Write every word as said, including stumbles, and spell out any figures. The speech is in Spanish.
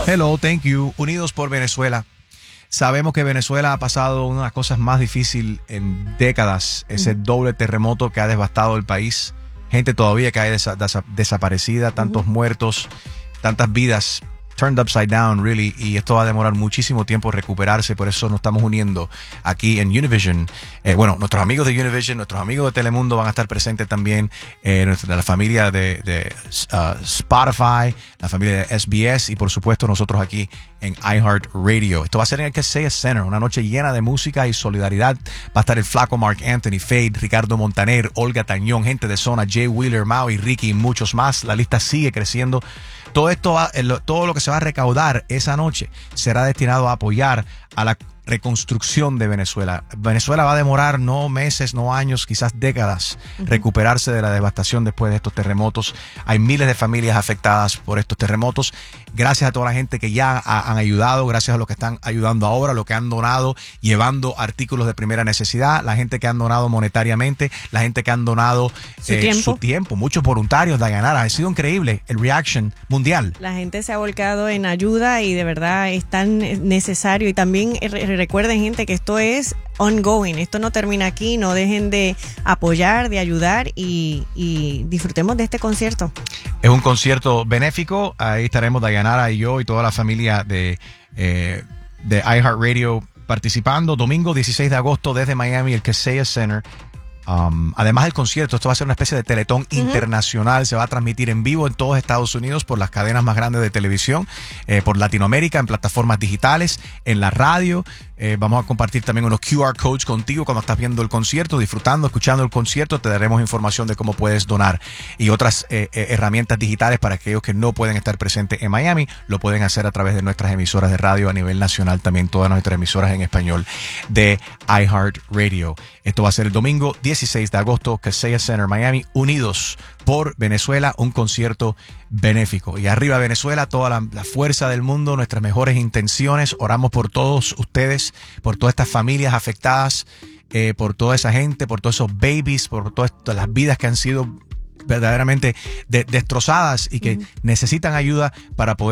Hello, thank you. Unidos por Venezuela. Sabemos que Venezuela ha pasado una de las cosas más difíciles en décadas. Ese uh-huh. doble terremoto que ha devastado el país. Gente todavía que hay desa- desa- desaparecida, tantos uh-huh. muertos, tantas vidas turned upside down, really, y esto va a demorar muchísimo tiempo recuperarse, por eso nos estamos uniendo aquí en Univision. Eh, bueno, nuestros amigos de Univision, nuestros amigos de Telemundo van a estar presentes también, eh, nuestra, la familia de, de uh, Spotify, la familia de S B S y por supuesto nosotros aquí en iHeartRadio. Esto va a ser en el Kaseya Center, una noche llena de música y solidaridad. Va a estar el flaco Mark Anthony, Fade, Ricardo Montaner, Olga Tañón, gente de Zona, Jay Wheeler, Maui, Ricky y muchos más. La lista sigue creciendo. Todo esto, va, todo lo que se va a recaudar esa noche será destinado a apoyar a la reconstrucción de Venezuela. Venezuela va a demorar no meses, no años, quizás décadas uh-huh. recuperarse de la devastación después de estos terremotos. Hay miles de familias afectadas por estos terremotos. Gracias a toda la gente que ya ha, han ayudado, gracias a los que están ayudando ahora, los que han donado, llevando artículos de primera necesidad, la gente que han donado monetariamente, la gente que han donado su, eh, tiempo. su tiempo, muchos voluntarios, Dayanara. Ha sido increíble el reaction mundial. La gente se ha volcado en ayuda y de verdad es tan necesario. Y también recuerden, gente, que esto es ongoing, esto no termina aquí, no dejen de apoyar, de ayudar y, y disfrutemos de este concierto. Es un concierto benéfico, ahí estaremos Dayanara y yo y toda la familia de, eh, de iHeartRadio participando. Domingo dieciséis de agosto desde Miami, el Kaseya Center. Um, además del concierto, esto va a ser una especie de teletón uh-huh. internacional, se va a transmitir en vivo en todos Estados Unidos por las cadenas más grandes de televisión, eh, por Latinoamérica, en plataformas digitales, en la radio. Eh, vamos a compartir también unos Q R codes contigo cuando estás viendo el concierto, disfrutando, escuchando el concierto. Te daremos información de cómo puedes donar y otras eh, eh, herramientas digitales para aquellos que no pueden estar presentes en Miami. Lo pueden hacer a través de nuestras emisoras de radio a nivel nacional, también todas nuestras emisoras en español de iHeartRadio. Esto va a ser el domingo dieciséis de agosto, Kaseya Center, Miami, Unidos por Venezuela, un concierto benéfico. Y arriba Venezuela, toda la, la fuerza del mundo, nuestras mejores intenciones. Oramos por todos ustedes, por todas estas familias afectadas, eh, por toda esa gente, por todos esos babies, por todas las vidas que han sido verdaderamente de, destrozadas y que uh-huh. necesitan ayuda para poder